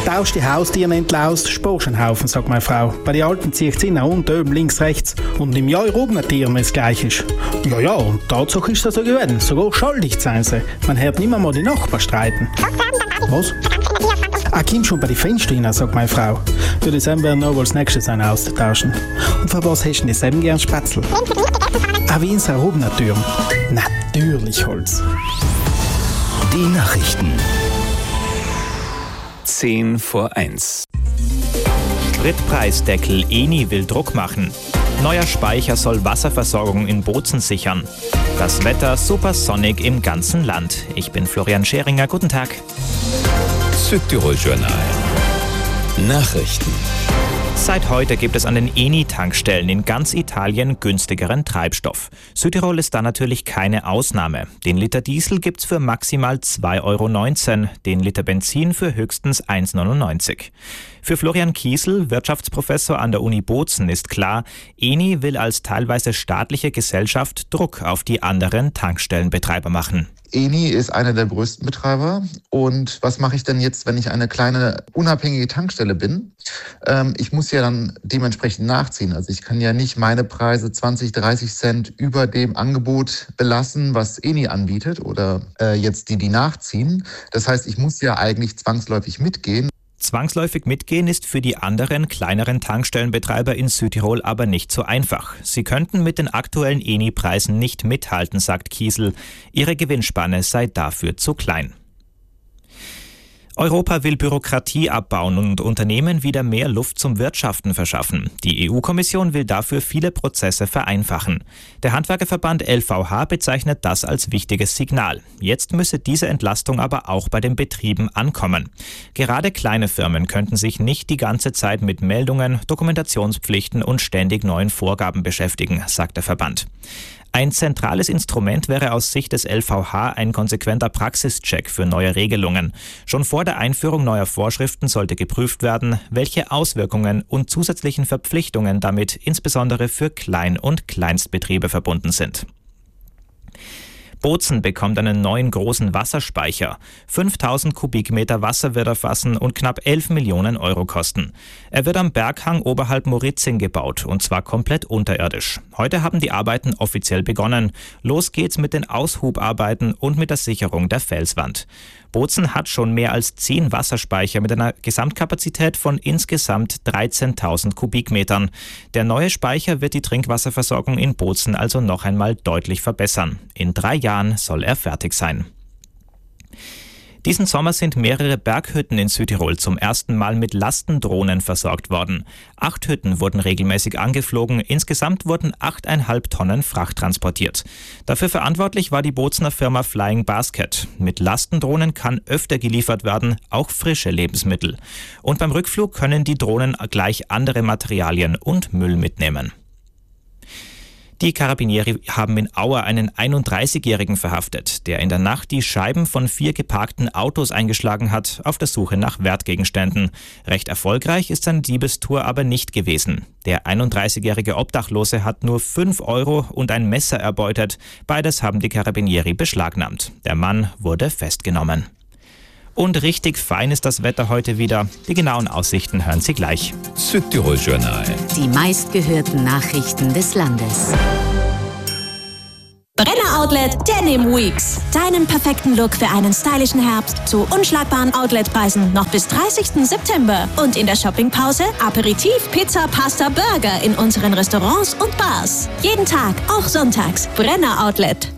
Tausch die Haustiere endlich aus, sparst einen Haufen, sagt meine Frau. Bei den Alten zieht es in und oben, links, rechts. Und im Jahr oben Tieren, wenn es gleich ist. Ja, und Tatsache ist das so gewesen. Sogar schuldig sein sie. Man hört nicht mal die Nachbarn streiten. Was? Komm schon bei den Fenstern rein, sagt meine Frau. Für das werden noch als nächstes einen austauschen. Und für was hast du denn eben gern Spätzle? Wie in Sarubner Türen. Natürlich Holz. Die Nachrichten. 10:01. Spritpreisdeckel, Eni will Druck machen. Neuer Speicher soll Wasserversorgung in Bozen sichern. Das Wetter supersonnig im ganzen Land. Ich bin Florian Scheringer, guten Tag. Südtirol Journal. Nachrichten. Seit heute gibt es an den Eni-Tankstellen in ganz Italien günstigeren Treibstoff. Südtirol ist da natürlich keine Ausnahme. Den Liter Diesel gibt's für maximal 2,19 €, den Liter Benzin für höchstens 1,99 €. Für Florian Kiesel, Wirtschaftsprofessor an der Uni Bozen, ist klar, Eni will als teilweise staatliche Gesellschaft Druck auf die anderen Tankstellenbetreiber machen. Eni ist einer der größten Betreiber. Und was mache ich denn jetzt, wenn ich eine kleine unabhängige Tankstelle bin? Ich muss ja dann dementsprechend nachziehen. Also ich kann ja nicht meine Preise 20, 30 Cent über dem Angebot belassen, was Eni anbietet oder jetzt die nachziehen. Das heißt, ich muss ja eigentlich zwangsläufig mitgehen. Zwangsläufig mitgehen ist für die anderen, kleineren Tankstellenbetreiber in Südtirol aber nicht so einfach. Sie könnten mit den aktuellen Eni-Preisen nicht mithalten, sagt Kiesel. Ihre Gewinnspanne sei dafür zu klein. Europa will Bürokratie abbauen und Unternehmen wieder mehr Luft zum Wirtschaften verschaffen. Die EU-Kommission will dafür viele Prozesse vereinfachen. Der Handwerkerverband LVH bezeichnet das als wichtiges Signal. Jetzt müsse diese Entlastung aber auch bei den Betrieben ankommen. Gerade kleine Firmen könnten sich nicht die ganze Zeit mit Meldungen, Dokumentationspflichten und ständig neuen Vorgaben beschäftigen, sagt der Verband. Ein zentrales Instrument wäre aus Sicht des LVH ein konsequenter Praxischeck für neue Regelungen. Schon vor der Einführung neuer Vorschriften sollte geprüft werden, welche Auswirkungen und zusätzlichen Verpflichtungen damit insbesondere für Klein- und Kleinstbetriebe verbunden sind. Bozen bekommt einen neuen großen Wasserspeicher. 5000 Kubikmeter Wasser wird er fassen und knapp 11 Millionen € kosten. Er wird am Berghang oberhalb Moritzing gebaut, und zwar komplett unterirdisch. Heute haben die Arbeiten offiziell begonnen. Los geht's mit den Aushubarbeiten und mit der Sicherung der Felswand. Bozen hat schon mehr als 10 Wasserspeicher mit einer Gesamtkapazität von insgesamt 13.000 Kubikmetern. Der neue Speicher wird die Trinkwasserversorgung in Bozen also noch einmal deutlich verbessern. In 3 Jahren soll er fertig sein. Diesen Sommer sind mehrere Berghütten in Südtirol zum ersten Mal mit Lastendrohnen versorgt worden. 8 Hütten wurden regelmäßig angeflogen, insgesamt wurden 8,5 Tonnen Fracht transportiert. Dafür verantwortlich war die Bozener Firma Flying Basket. Mit Lastendrohnen kann öfter geliefert werden, auch frische Lebensmittel. Und beim Rückflug können die Drohnen gleich andere Materialien und Müll mitnehmen. Die Carabinieri haben in Auer einen 31-Jährigen verhaftet, der in der Nacht die Scheiben von 4 geparkten Autos eingeschlagen hat, auf der Suche nach Wertgegenständen. Recht erfolgreich ist seine Diebestour aber nicht gewesen. Der 31-jährige Obdachlose hat nur 5 € und ein Messer erbeutet. Beides haben die Carabinieri beschlagnahmt. Der Mann wurde festgenommen. Und richtig fein ist das Wetter heute wieder. Die genauen Aussichten hören Sie gleich. Südtirol Journal. Die meistgehörten Nachrichten des Landes. Brenner Outlet Denim Weeks. Deinen perfekten Look für einen stylischen Herbst zu unschlagbaren Outletpreisen noch bis 30. September. Und in der Shoppingpause Aperitif, Pizza, Pasta, Burger in unseren Restaurants und Bars. Jeden Tag, auch sonntags. Brenner Outlet.